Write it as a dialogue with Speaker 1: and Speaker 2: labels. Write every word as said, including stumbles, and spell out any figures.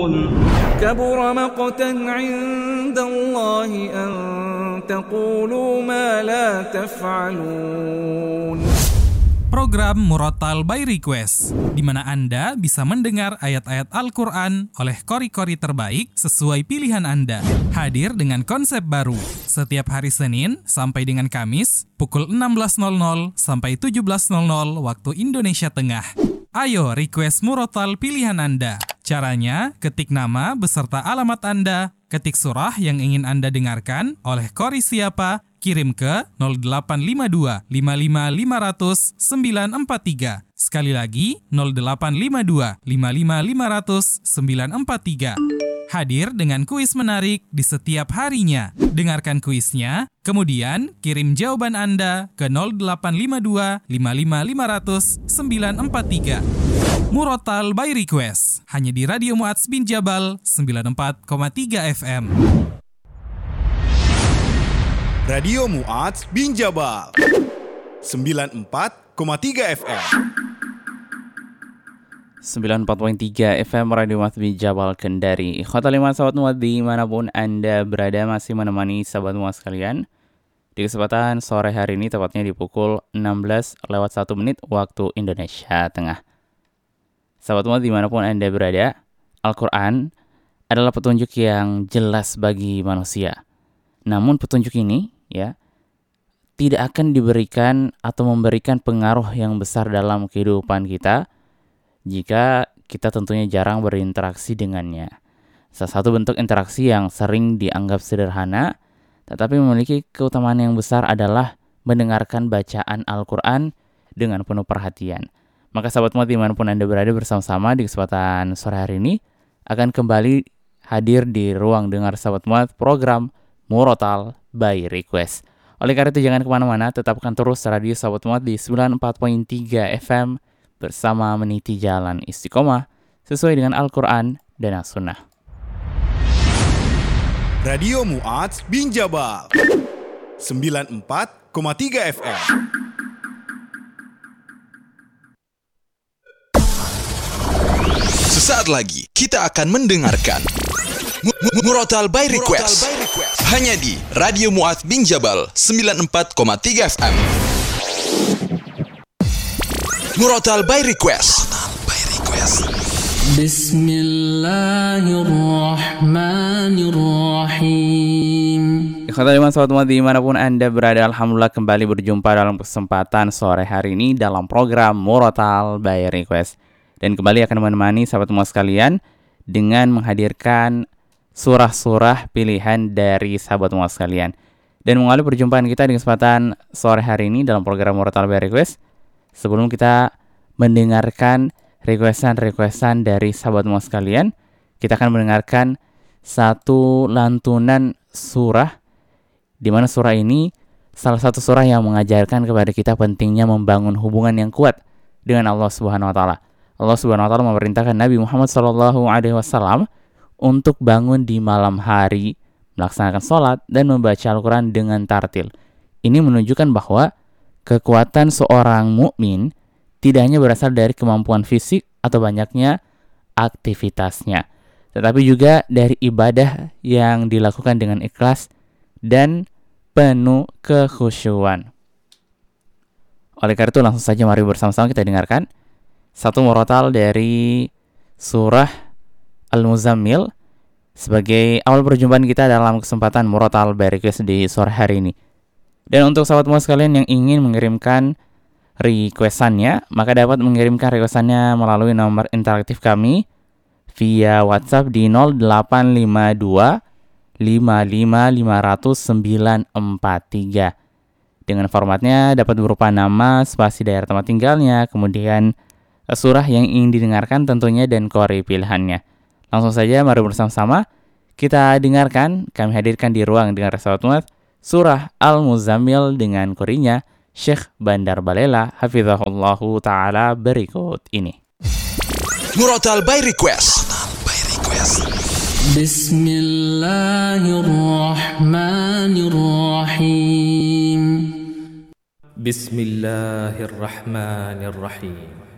Speaker 1: كبر مقتا عند الله أن تقولوا ما لا تفعلون.
Speaker 2: Program Murotal by Request, di mana Anda bisa mendengar ayat-ayat Al-Quran oleh kori-kori terbaik sesuai pilihan Anda. Hadir dengan konsep baru, setiap hari Senin sampai dengan Kamis, pukul enam belas sampai tujuh belas waktu Indonesia Tengah. Ayo request Murotal pilihan Anda. Caranya, ketik nama beserta alamat Anda, ketik surah yang ingin Anda dengarkan oleh kori siapa, kirim ke nol delapan lima dua lima lima lima nol nol sembilan empat tiga. Sekali lagi, nol delapan lima dua lima lima lima nol nol sembilan empat tiga. Hadir dengan kuis menarik di setiap harinya. Dengarkan kuisnya, kemudian kirim jawaban Anda ke nol delapan lima dua lima lima lima nol nol sembilan empat tiga. Murotal by Request, hanya di Radio Mu'adz bin Jabal sembilan puluh empat koma tiga F M.
Speaker 3: Radio Mu'adz bin Jabal sembilan puluh empat koma tiga F M.
Speaker 4: sembilan puluh empat koma tiga F M Radio Mu'adz bin Jabal Kendari. Ikhwatal iman sahabat Mu'adz dimanapun Anda berada, masih menemani sahabat Mu'adz sekalian di kesempatan sore hari ini, tepatnya di pukul enam belas lewat satu menit waktu Indonesia Tengah. Sahabat Mu'adz dimanapun Anda berada, Al-Quran adalah petunjuk yang jelas bagi manusia. Namun petunjuk ini ya tidak akan diberikan atau memberikan pengaruh yang besar dalam kehidupan kita jika kita tentunya jarang berinteraksi dengannya. Salah satu bentuk interaksi yang sering dianggap sederhana tetapi memiliki keutamaan yang besar adalah mendengarkan bacaan Al-Quran dengan penuh perhatian. Maka sahabat Mu'adz dimanapun Anda berada, bersama-sama di kesempatan sore hari ini akan kembali hadir di ruang dengar sahabat Mu'adz program Murotal by Request. Oleh karena itu jangan kemana-mana, tetapkan terus radio sahabat Mu'adz di sembilan puluh empat koma tiga F M bersama meniti jalan istiqomah sesuai dengan Al-Quran dan As-Sunnah.
Speaker 3: Radio Mu'adz bin Jabal sembilan puluh empat koma tiga F M.
Speaker 5: Sesaat lagi kita akan mendengarkan Murotal by Request hanya di Radio Mu'adz bin Jabal sembilan puluh empat koma tiga F M. Murotal by Request.
Speaker 4: Bismillahirrahmanirrahim. Ikhwatal iman sahabat Mu'adz dimanapun Anda berada, alhamdulillah kembali berjumpa dalam kesempatan sore hari ini dalam program Murotal by Request. Dan kembali akan menemani sahabat Mu'adz sekalian dengan menghadirkan surah-surah pilihan dari sahabat Mu'adz sekalian. Dan mengawali perjumpaan kita di kesempatan sore hari ini dalam program Murotal by Request, sebelum kita mendengarkan requestan-requestan dari sahabat Mu'adz sekalian, kita akan mendengarkan satu lantunan surah, di mana surah ini salah satu surah yang mengajarkan kepada kita pentingnya membangun hubungan yang kuat dengan Allah Subhanahu wa taala. Allah Subhanahu wa taala memerintahkan Nabi Muhammad sallallahu alaihi wasallam untuk bangun di malam hari, melaksanakan sholat dan membaca Al-Quran dengan tartil. Ini menunjukkan bahwa kekuatan seorang mukmin tidak hanya berasal dari kemampuan fisik atau banyaknya aktivitasnya, tetapi juga dari ibadah yang dilakukan dengan ikhlas dan penuh kekhusyuan. Oleh karena itu langsung saja mari bersama-sama kita dengarkan satu murotal dari surah Al-Muzammil sebagai awal perjumpaan kita dalam kesempatan Murotal by Request di sore hari ini. Dan untuk sahabat Mu'adz sekalian yang ingin mengirimkan requestannya, maka dapat mengirimkan requestannya melalui nomor interaktif kami via WhatsApp di nol delapan lima dua lima lima lima nol nol sembilan empat tiga. Dengan formatnya dapat berupa nama, spasi daerah tempat tinggalnya, kemudian surah yang ingin didengarkan tentunya dan kori pilihannya. Langsung saja mari bersama-sama kita dengarkan, kami hadirkan di ruang dengar sahabat Mu'adz surah Al-Muzammil dengan korinya Syekh Bandar Balela hafizahullahu ta'ala berikut ini.
Speaker 5: Murotal by Request.
Speaker 1: Bismillahirrahmanirrahim. Bismillahirrahmanirrahim.